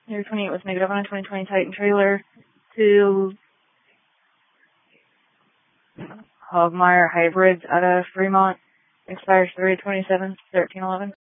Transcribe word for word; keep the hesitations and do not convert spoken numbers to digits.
Year twenty-eight was negative on a twenty twenty Titan trailer to Hogmeyer Hybrids out of Fremont. Expires three twenty-seven, thirteen eleven.